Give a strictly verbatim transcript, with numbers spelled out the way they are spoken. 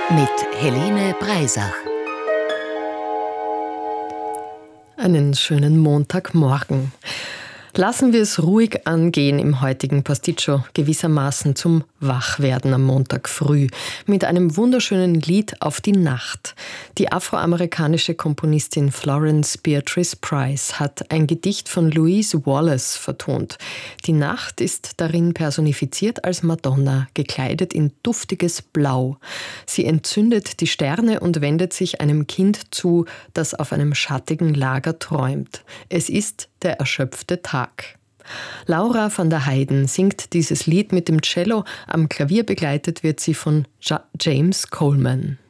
mit Helene Breisach. Einen schönen Montagmorgen. Lassen wir es ruhig angehen im heutigen Pasticcio, gewissermaßen zum Wachwerden am Montag früh, mit einem wunderschönen Lied auf die Nacht. Die afroamerikanische Komponistin Florence Beatrice Price hat ein Gedicht von Louise Wallace vertont. Die Nacht ist darin personifiziert als Madonna, gekleidet in duftiges Blau. Sie entzündet die Sterne und wendet sich einem Kind zu, das auf einem schattigen Lager träumt. Es ist der erschöpfte Tag. Laura van der Heijden singt dieses Lied mit dem Cello. Am Klavier begleitet wird sie von Ja- James Coleman.